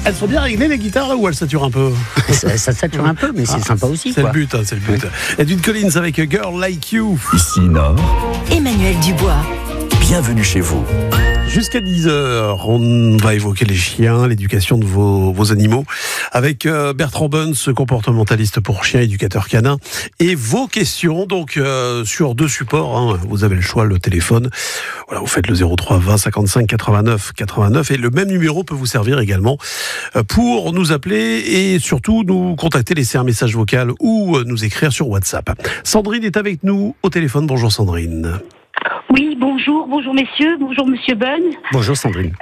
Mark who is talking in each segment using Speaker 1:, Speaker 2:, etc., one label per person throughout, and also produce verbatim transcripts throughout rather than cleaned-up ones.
Speaker 1: Elles sont bien réglées les guitares là ou elles saturent un peu?
Speaker 2: ça, ça sature un peu, mais c'est ah, sympa aussi.
Speaker 1: C'est
Speaker 2: quoi.
Speaker 1: le but, hein, c'est le but. Edwin Collins avec A Girl Like You.
Speaker 3: Ici Nord.
Speaker 4: Emmanuel Dubois.
Speaker 3: Bienvenue chez vous.
Speaker 1: Jusqu'à dix heures, on va évoquer les chiens, l'éducation de vos, vos animaux, avec euh, Bertrand Buns, comportementaliste pour chiens, éducateur canin, et vos questions, donc euh, sur deux supports, hein, vous avez le choix, le téléphone, voilà, vous faites le zéro trois vingt cinquante-cinq quatre-vingt-neuf quatre-vingt-neuf, et le même numéro peut vous servir également euh, pour nous appeler et surtout nous contacter, laisser un message vocal ou euh, nous écrire sur WhatsApp. Sandrine est avec nous au téléphone, bonjour Sandrine.
Speaker 5: Oui, bonjour, bonjour messieurs, bonjour monsieur Bunn.
Speaker 2: Bonjour Sandrine.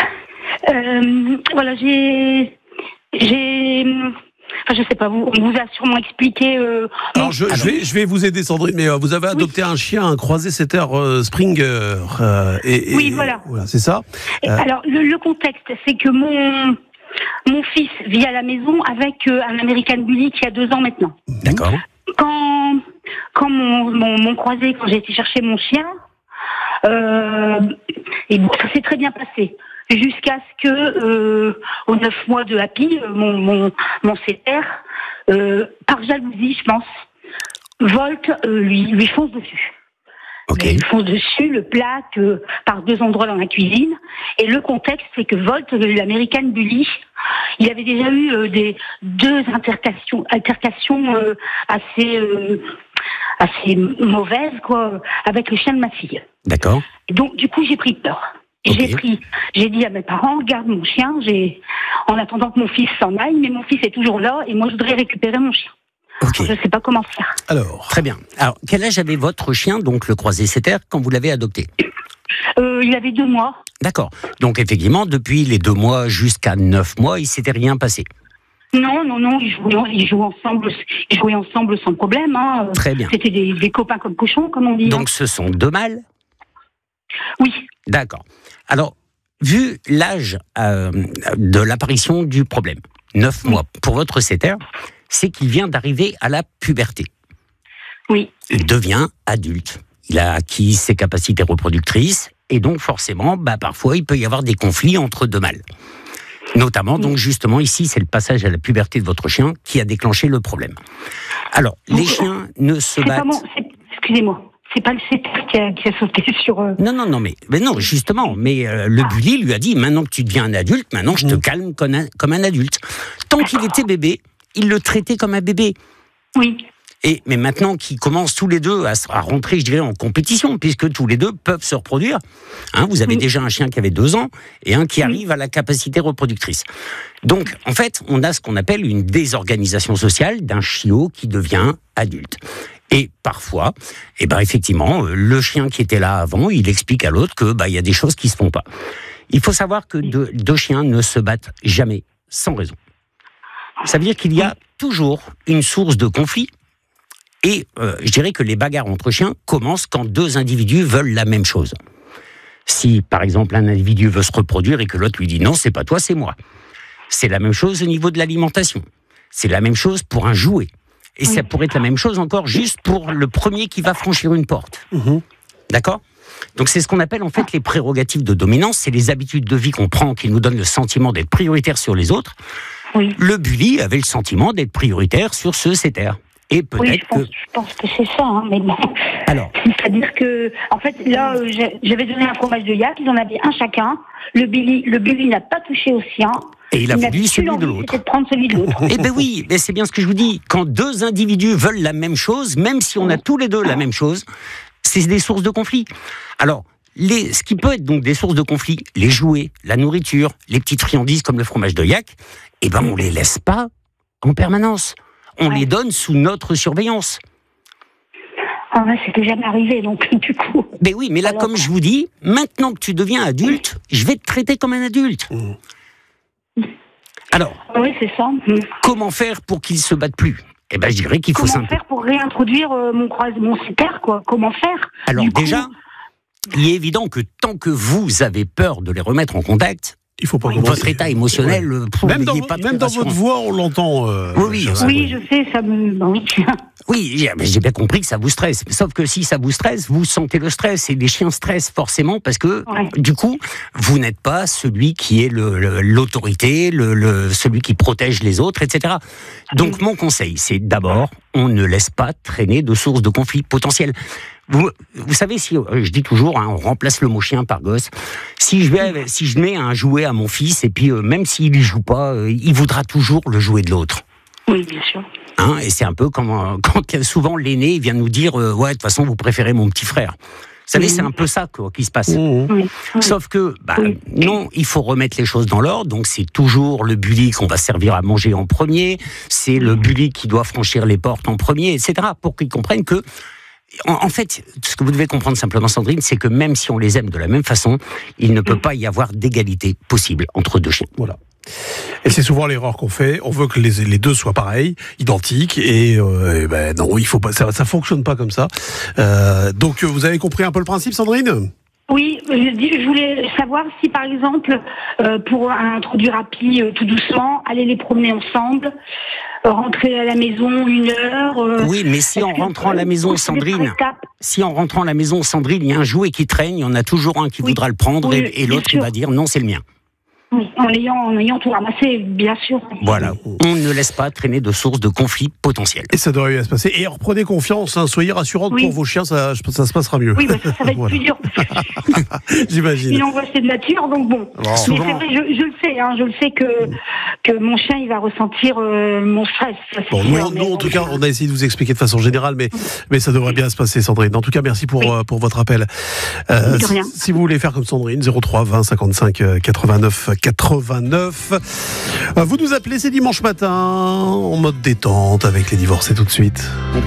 Speaker 5: Euh, voilà, j'ai, j'ai, enfin je sais pas, vous, on vous a sûrement expliqué. Euh,
Speaker 1: Alors je, je vais, je vais vous aider Sandrine, mais euh, vous avez adopté oui. un chien, un croisé setter euh, Springer. Euh, et, et,
Speaker 5: oui, voilà.
Speaker 1: voilà, c'est ça.
Speaker 5: Et, euh, alors le, le contexte, c'est que mon mon fils vit à la maison avec euh, un American Bully qui a deux ans maintenant.
Speaker 2: D'accord.
Speaker 5: Quand quand mon mon, mon croisé, quand j'ai été chercher mon chien. Euh, et bon, ça s'est très bien passé jusqu'à ce que euh, aux neuf mois de Happy, mon mon mon setter, euh, par jalousie, je pense, Volt euh, lui lui fonce dessus.
Speaker 2: Okay.
Speaker 5: Il lui fonce dessus, le plaque euh, par deux endroits dans la cuisine. Et le contexte, c'est que Volt, l'American Bully, il avait déjà eu euh, des deux altercations, altercations euh, assez euh, assez mauvaises, quoi, avec le chien de ma fille.
Speaker 2: D'accord.
Speaker 5: Donc du coup, j'ai pris peur. Okay. J'ai pris, j'ai dit à mes parents, garde mon chien, j'ai, en attendant que mon fils s'en aille, mais mon fils est toujours là et moi je voudrais récupérer mon chien. Okay. Je ne sais pas comment faire.
Speaker 1: Alors.
Speaker 2: Très bien. Alors, quel âge avait votre chien, donc le croisé setter, quand vous l'avez adopté?
Speaker 5: euh, Il avait deux mois.
Speaker 2: D'accord. Donc effectivement, depuis les deux mois jusqu'à neuf mois, il ne s'était rien passé.
Speaker 5: Non, non, non, ils jouaient, ils jouaient ensemble, ils jouaient ensemble sans problème. Hein.
Speaker 2: Très bien.
Speaker 5: C'était des, des copains comme cochons, comme on dit.
Speaker 2: Donc
Speaker 5: hein.
Speaker 2: ce sont deux mâles?
Speaker 5: Oui.
Speaker 2: D'accord. Alors, vu l'âge euh, de l'apparition du problème, neuf oui. mois pour votre setter, c'est qu'il vient d'arriver à la puberté.
Speaker 5: Oui.
Speaker 2: Il devient adulte. Il a acquis ses capacités reproductrices et donc forcément, bah, parfois, il peut y avoir des conflits entre deux mâles. Notamment, donc justement, ici, c'est le passage à la puberté de votre chien qui a déclenché le problème. Alors, les chiens ne se battent...
Speaker 5: Mon... Excusez-moi. C'est pas le setter qui a, qui a sauté sur... Euh...
Speaker 2: Non, non, non, mais, mais non, justement, mais euh, le bully lui a dit, maintenant que tu deviens un adulte, maintenant je te mmh. calme comme un, comme un adulte. Tant qu'il était bébé, il le traitait comme un bébé.
Speaker 5: Oui.
Speaker 2: Et, mais maintenant qu'ils commencent tous les deux à, à rentrer, je dirais, en compétition, puisque tous les deux peuvent se reproduire. Hein, vous avez oui. déjà un chien qui avait deux ans et un qui oui. arrive à la capacité reproductrice. Donc, en fait, on a ce qu'on appelle une désorganisation sociale d'un chiot qui devient adulte. Et parfois, eh ben effectivement, le chien qui était là avant, il explique à l'autre que bah il y a des choses qui se font pas. Il faut savoir que deux, deux chiens ne se battent jamais sans raison. Ça veut dire qu'il y a toujours une source de conflit. Et euh, je dirais que les bagarres entre chiens commencent quand deux individus veulent la même chose. Si, par exemple, un individu veut se reproduire et que l'autre lui dit « non, c'est pas toi, c'est moi ». C'est la même chose au niveau de l'alimentation. C'est la même chose pour un jouet. Et oui. ça pourrait être la même chose encore juste pour le premier qui va franchir une porte. Mmh. D'accord ? Donc c'est ce qu'on appelle en fait les prérogatives de dominance. C'est les habitudes de vie qu'on prend qui nous donnent le sentiment d'être prioritaire sur les autres. Oui. Le bully avait le sentiment d'être prioritaire sur ce setter. Et peut-être
Speaker 5: oui, je pense,
Speaker 2: que...
Speaker 5: je pense que c'est ça, hein, mais bon.
Speaker 2: Alors.
Speaker 5: C'est-à-dire que, en fait, là, euh, j'avais donné un fromage de yak, ils en avaient un chacun. Le bully, le bully n'a pas touché au sien.
Speaker 2: Et il a voulu celui de l'autre.
Speaker 5: C'était de prendre celui de l'autre.
Speaker 2: Eh ben oui, mais c'est bien ce que je vous dis. Quand deux individus veulent la même chose, même si on a tous les deux la même chose, c'est des sources de conflit. Alors, les, ce qui peut être donc des sources de conflit, les jouets, la nourriture, les petites friandises comme le fromage de yak, eh ben on les laisse pas en permanence. On ouais. les donne sous notre surveillance.
Speaker 5: Ah ouais, c'était jamais arrivé, donc du coup...
Speaker 2: Mais oui, mais là, alors... comme je vous dis, maintenant que tu deviens adulte, je vais te traiter comme un adulte. Mmh. Alors,
Speaker 5: oui, c'est ça. Mmh.
Speaker 2: Comment faire pour qu'ils se battent plus ? Eh ben, je dirais qu'il faut...
Speaker 5: Comment faire pour réintroduire euh, mon, mon setter, quoi ? Comment faire ?
Speaker 2: Alors déjà, coup... il est évident que tant que vous avez peur de les remettre en contact,
Speaker 1: Il faut pas
Speaker 2: Votre
Speaker 1: commencer.
Speaker 2: état émotionnel,
Speaker 1: Ouais.
Speaker 2: pff,
Speaker 1: Même
Speaker 2: il
Speaker 1: dans,
Speaker 2: est pas
Speaker 1: même
Speaker 2: très
Speaker 1: dans
Speaker 2: rassurant.
Speaker 1: votre voix, on l'entend. euh,
Speaker 2: Oui, oui,
Speaker 1: cher
Speaker 2: ouais.
Speaker 1: Sandrine.
Speaker 5: Oui, je sais, ça me. Ben oui.
Speaker 2: Oui, j'ai j'ai bien compris que ça vous stresse. Sauf que si ça vous stresse, vous sentez le stress. Et les chiens stressent forcément parce que,
Speaker 5: Ouais.
Speaker 2: du coup, vous n'êtes pas celui qui est le- le- l'autorité, le, le- celui qui protège les autres, et cetera. Donc, mon conseil, c'est d'abord, on ne laisse pas traîner de sources de conflits potentiels. Vous, vous savez, si je dis toujours, hein, on remplace le mot chien par gosse. Si je vais, si je mets un jouet à mon fils et puis euh, même s'il y joue pas, euh, il voudra toujours le jouet de l'autre.
Speaker 5: Oui, bien sûr.
Speaker 2: Hein, et c'est un peu comme euh, quand souvent l'aîné vient nous dire euh, ouais, de toute façon vous préférez mon petit frère. Vous savez,
Speaker 5: Mhm.
Speaker 2: c'est un peu ça quoi, qui se passe.
Speaker 1: Mmh.
Speaker 5: Oui. oui.
Speaker 2: Sauf que, bah,
Speaker 5: Oui.
Speaker 2: non, il faut remettre les choses dans l'ordre. Donc, c'est toujours le bully qu'on va servir à manger en premier. C'est le bully qui doit franchir les portes en premier, et cetera. Pour qu'ils comprennent que, en, en fait, ce que vous devez comprendre simplement, Sandrine, c'est que même si on les aime de la même façon, il ne peut pas y avoir d'égalité possible entre deux chiens.
Speaker 1: Voilà. Et c'est souvent l'erreur qu'on fait. On veut que les, les deux soient pareils, identiques, et, euh, et ben non, il faut pas. Ça, ça fonctionne pas comme ça. Euh, donc, vous avez compris un peu le principe, Sandrine ?
Speaker 5: Oui, je, dis- je voulais savoir si, par exemple, euh, pour introduire Happy euh, tout doucement, aller les promener ensemble, euh, rentrer à la maison une heure. euh,
Speaker 2: Oui, mais si en
Speaker 5: est-ce que-
Speaker 2: rentrant à la maison,
Speaker 5: est-ce que c'est
Speaker 2: Sandrine,
Speaker 5: par étapes
Speaker 2: si en rentrant à la maison, Sandrine, il y a un jouet qui traîne, il y en a toujours un qui
Speaker 5: Oui.
Speaker 2: voudra le prendre
Speaker 5: Oui,
Speaker 2: et, et
Speaker 5: bien
Speaker 2: l'autre il
Speaker 5: sûr.
Speaker 2: va dire non, c'est le mien.
Speaker 5: Oui, en ayant, en ayant tout ramassé, bien sûr.
Speaker 2: Voilà. On ne laisse pas traîner de sources de conflits potentiels.
Speaker 1: Et ça devrait bien se passer. Et reprenez confiance, hein, soyez rassurante
Speaker 5: Oui.
Speaker 1: pour vos chiens, ça, ça se passera mieux.
Speaker 5: Oui, bah, ça, ça va être
Speaker 1: Voilà.
Speaker 5: plus dur.
Speaker 1: J'imagine.
Speaker 5: Il envoie de nature, donc bon.
Speaker 1: Bon.
Speaker 5: Mais
Speaker 2: Souvent-
Speaker 5: c'est vrai, je, je le sais, hein, je le sais que, que mon chien, il va ressentir euh, mon stress. Ça, c'est
Speaker 1: Bon,
Speaker 5: sûr,
Speaker 1: nous,
Speaker 5: mais
Speaker 1: nous, en
Speaker 5: bon,
Speaker 1: tout cas, on a essayé de vous expliquer de façon générale, mais, mais ça devrait bien se passer, Sandrine. En tout cas, merci pour,
Speaker 5: Oui.
Speaker 1: euh, pour votre appel. Euh,
Speaker 5: De rien.
Speaker 1: si, si vous voulez faire comme Sandrine, zéro trois vingt cinquante-cinq quatre-vingt-neuf quatre-vingt-neuf. Euh, Vous nous appelez, c'est dimanche matin, en mode détente, avec les divorcés tout de suite.